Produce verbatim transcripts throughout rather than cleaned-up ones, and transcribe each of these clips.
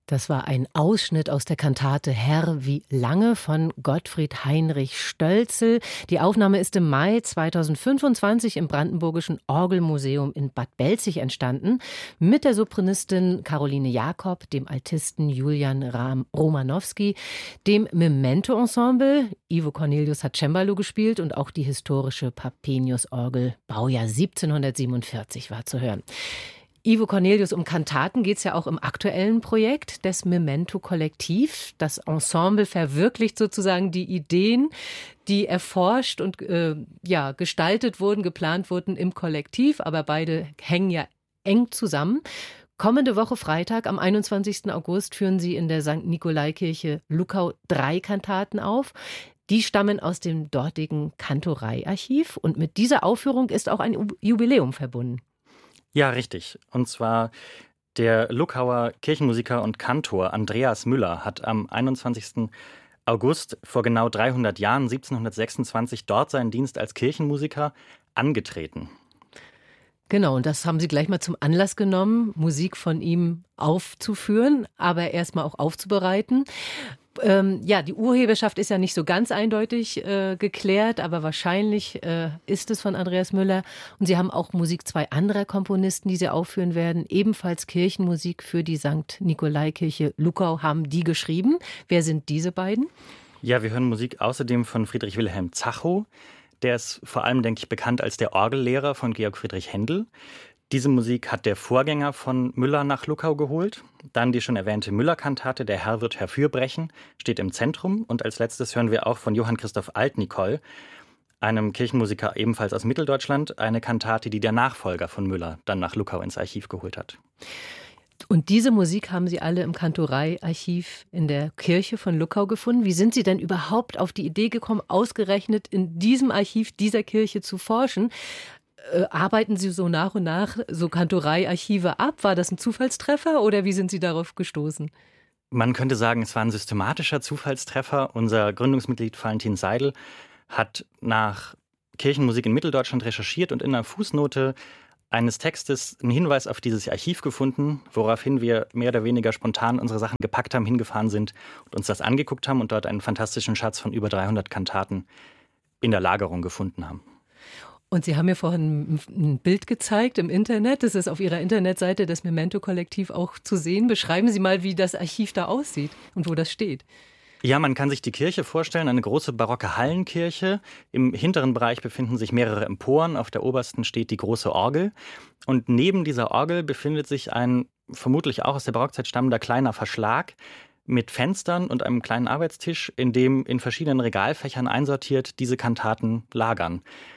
Das war ein Ausschnitt aus der Kantate Herr, wie lange von Gottfried Heinrich Stölzel. Die Aufnahme ist im Mai zweitausendfünfundzwanzig im Brandenburgischen Orgelmuseum in Bad Belzig entstanden, mit der Sopranistin Caroline Jakob, dem Altisten Julian Ram- Romanowski, dem Memento-Ensemble. Ivo Cornelius hat Cembalo gespielt und auch die historische Papenius-Orgel, Baujahr siebzehnhundertsiebenundvierzig, war zu hören. Ivo Cornelius, um Kantaten geht es ja auch im aktuellen Projekt des Memento-Kollektiv. Das Ensemble verwirklicht sozusagen die Ideen, die erforscht und äh, ja, gestaltet wurden, geplant wurden im Kollektiv, aber beide hängen ja eng zusammen. Kommende Woche Freitag, am einundzwanzigsten August, führen Sie in der Sankt Nikolaikirche Luckau drei Kantaten auf. Die stammen aus dem dortigen Kantorei-Archiv und mit dieser Aufführung ist auch ein Jubiläum verbunden. Ja, richtig. Und zwar der Luckauer Kirchenmusiker und Kantor Andreas Müller hat am einundzwanzigsten August vor genau dreihundert Jahren, siebzehnhundertsechsundzwanzig, dort seinen Dienst als Kirchenmusiker angetreten. Genau, und das haben Sie gleich mal zum Anlass genommen, Musik von ihm aufzuführen, aber erstmal auch aufzubereiten. Ähm, ja, die Urheberschaft ist ja nicht so ganz eindeutig äh, geklärt, aber wahrscheinlich äh, ist es von Andreas Müller. Und Sie haben auch Musik zwei anderer Komponisten, die Sie aufführen werden. Ebenfalls Kirchenmusik für die Sankt Nikolaikirche Luckau haben die geschrieben. Wer sind diese beiden? Ja, wir hören Musik außerdem von Friedrich Wilhelm Zachow. Der ist vor allem, denke ich, bekannt als der Orgellehrer von Georg Friedrich Händel. Diese Musik hat der Vorgänger von Müller nach Luckau geholt. Dann die schon erwähnte Müller-Kantate Der Herr wird herfürbrechen steht im Zentrum. Und als letztes hören wir auch von Johann Christoph Alt-Nicol, einem Kirchenmusiker ebenfalls aus Mitteldeutschland, eine Kantate, die der Nachfolger von Müller dann nach Luckau ins Archiv geholt hat. Und diese Musik haben Sie alle im Kantorei-Archiv in der Kirche von Luckau gefunden. Wie sind Sie denn überhaupt auf die Idee gekommen, ausgerechnet in diesem Archiv dieser Kirche zu forschen? Äh, arbeiten Sie so nach und nach so Kantorei-Archive ab? War das ein Zufallstreffer oder wie sind Sie darauf gestoßen? Man könnte sagen, es war ein systematischer Zufallstreffer. Unser Gründungsmitglied Valentin Seidel hat nach Kirchenmusik in Mitteldeutschland recherchiert und in einer Fußnote eines Textes einen Hinweis auf dieses Archiv gefunden, woraufhin wir mehr oder weniger spontan unsere Sachen gepackt haben, hingefahren sind und uns das angeguckt haben und dort einen fantastischen Schatz von über dreihundert Kantaten in der Lagerung gefunden haben. Und Sie haben mir vorhin ein Bild gezeigt im Internet. Das ist auf Ihrer Internetseite des Memento-Kollektiv auch zu sehen. Beschreiben Sie mal, wie das Archiv da aussieht und wo das steht. Ja, man kann sich die Kirche vorstellen, eine große barocke Hallenkirche. Im hinteren Bereich befinden sich mehrere Emporen. Auf der obersten steht die große Orgel. Und neben dieser Orgel befindet sich ein vermutlich auch aus der Barockzeit stammender kleiner Verschlag mit Fenstern und einem kleinen Arbeitstisch, in dem in verschiedenen Regalfächern einsortiert diese Kantaten lagern.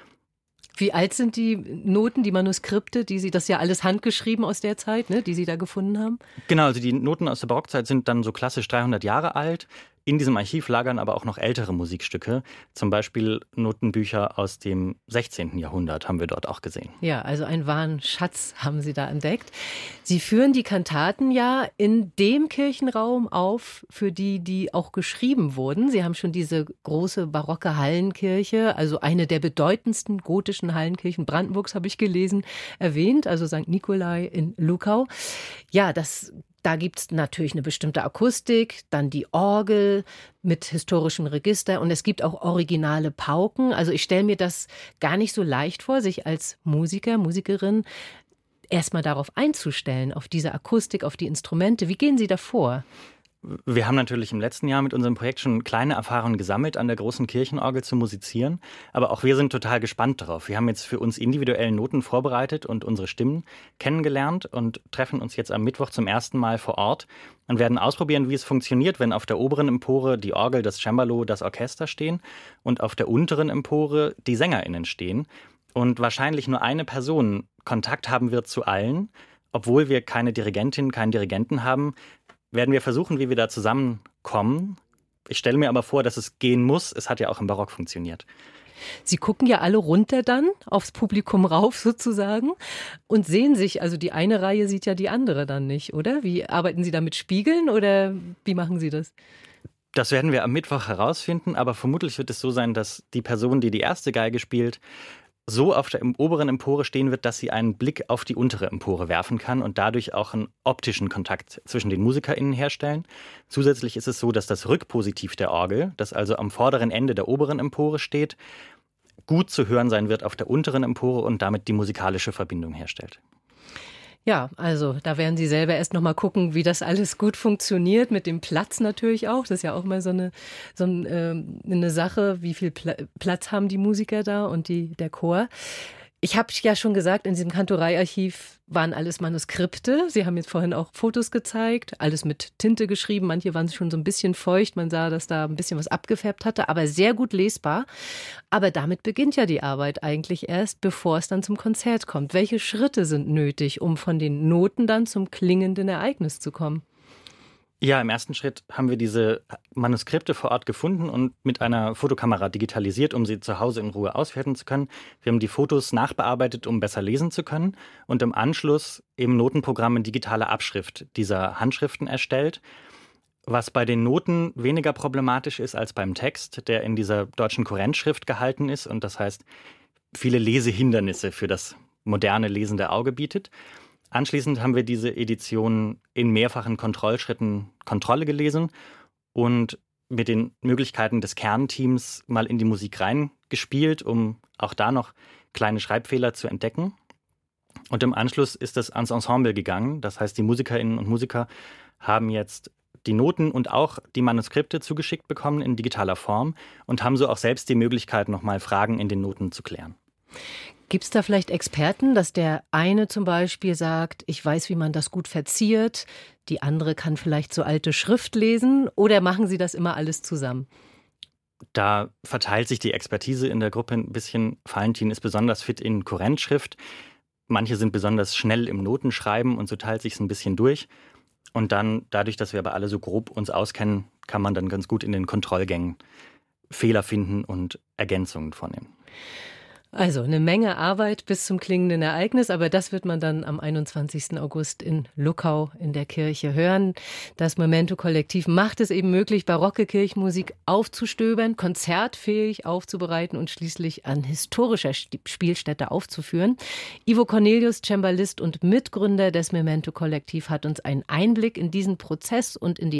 Wie alt sind die Noten, die Manuskripte, die Sie, das ist ja alles handgeschrieben aus der Zeit, ne, die Sie da gefunden haben? Genau, also die Noten aus der Barockzeit sind dann so klassisch dreihundert Jahre alt. In diesem Archiv lagern aber auch noch ältere Musikstücke, zum Beispiel Notenbücher aus dem sechzehnten Jahrhundert haben wir dort auch gesehen. Ja, also einen wahren Schatz haben Sie da entdeckt. Sie führen die Kantaten ja in dem Kirchenraum auf, für die, die auch geschrieben wurden. Sie haben schon diese große barocke Hallenkirche, also eine der bedeutendsten gotischen Hallenkirchen Brandenburgs, habe ich gelesen, erwähnt, also Sankt Nikolai in Luckau. Ja, das Da gibt es natürlich eine bestimmte Akustik, dann die Orgel mit historischem Register und es gibt auch originale Pauken. Also ich stelle mir das gar nicht so leicht vor, sich als Musiker, Musikerin erstmal darauf einzustellen, auf diese Akustik, auf die Instrumente. Wie gehen Sie da vor? Wir haben natürlich im letzten Jahr mit unserem Projekt schon kleine Erfahrungen gesammelt, an der großen Kirchenorgel zu musizieren. Aber auch wir sind total gespannt darauf. Wir haben jetzt für uns individuelle Noten vorbereitet und unsere Stimmen kennengelernt und treffen uns jetzt am Mittwoch zum ersten Mal vor Ort und werden ausprobieren, wie es funktioniert, wenn auf der oberen Empore die Orgel, das Cembalo, das Orchester stehen und auf der unteren Empore die SängerInnen stehen. Und wahrscheinlich nur eine Person Kontakt haben wird zu allen, obwohl wir keine Dirigentin, keinen Dirigenten haben, werden wir versuchen, wie wir da zusammenkommen. Ich stelle mir aber vor, dass es gehen muss. Es hat ja auch im Barock funktioniert. Sie gucken ja alle runter dann aufs Publikum rauf sozusagen und sehen sich, also die eine Reihe sieht ja die andere dann nicht, oder? Wie arbeiten Sie da mit Spiegeln oder wie machen Sie das? Das werden wir am Mittwoch herausfinden, aber vermutlich wird es so sein, dass die Person, die die erste Geige spielt, so auf der oberen Empore stehen wird, dass sie einen Blick auf die untere Empore werfen kann und dadurch auch einen optischen Kontakt zwischen den MusikerInnen herstellen. Zusätzlich ist es so, dass das Rückpositiv der Orgel, das also am vorderen Ende der oberen Empore steht, gut zu hören sein wird auf der unteren Empore und damit die musikalische Verbindung herstellt. Ja, also da werden Sie selber erst noch mal gucken, wie das alles gut funktioniert, mit dem Platz natürlich auch. Das ist ja auch mal so eine, so ein, äh, eine Sache, wie viel Pla- Platz haben die Musiker da und die, der Chor. Ich habe ja schon gesagt, in diesem Kantoreiarchiv waren alles Manuskripte. Sie haben jetzt vorhin auch Fotos gezeigt, alles mit Tinte geschrieben. Manche waren schon so ein bisschen feucht. Man sah, dass da ein bisschen was abgefärbt hatte, aber sehr gut lesbar. Aber damit beginnt ja die Arbeit eigentlich erst, bevor es dann zum Konzert kommt. Welche Schritte sind nötig, um von den Noten dann zum klingenden Ereignis zu kommen? Ja, im ersten Schritt haben wir diese Manuskripte vor Ort gefunden und mit einer Fotokamera digitalisiert, um sie zu Hause in Ruhe auswerten zu können. Wir haben die Fotos nachbearbeitet, um besser lesen zu können und im Anschluss im Notenprogramm in digitaler Abschrift dieser Handschriften erstellt. Was bei den Noten weniger problematisch ist als beim Text, der in dieser deutschen Kurrentschrift gehalten ist und das heißt, viele Lesehindernisse für das moderne lesende Auge bietet. Anschließend haben wir diese Edition in mehrfachen Kontrollschritten Kontrolle gelesen und mit den Möglichkeiten des Kernteams mal in die Musik reingespielt, um auch da noch kleine Schreibfehler zu entdecken. Und im Anschluss ist es ans Ensemble gegangen. Das heißt, die Musikerinnen und Musiker haben jetzt die Noten und auch die Manuskripte zugeschickt bekommen in digitaler Form und haben so auch selbst die Möglichkeit, nochmal Fragen in den Noten zu klären. Gibt es da vielleicht Experten, dass der eine zum Beispiel sagt, ich weiß, wie man das gut verziert, die andere kann vielleicht so alte Schrift lesen, oder machen Sie das immer alles zusammen? Da verteilt sich die Expertise in der Gruppe ein bisschen. Valentin ist besonders fit in Kurrentschrift. Manche sind besonders schnell im Notenschreiben und so teilt sich es ein bisschen durch. Und dann, dadurch, dass wir aber alle so grob uns auskennen, kann man dann ganz gut in den Kontrollgängen Fehler finden und Ergänzungen vornehmen. Also eine Menge Arbeit bis zum klingenden Ereignis, aber das wird man dann am einundzwanzigsten August in Luckau in der Kirche hören. Das Memento-Kollektiv macht es eben möglich, barocke Kirchenmusik aufzustöbern, konzertfähig aufzubereiten und schließlich an historischer Spielstätte aufzuführen. Ivo Cornelius, Cembalist und Mitgründer des Memento-Kollektiv, hat uns einen Einblick in diesen Prozess und in die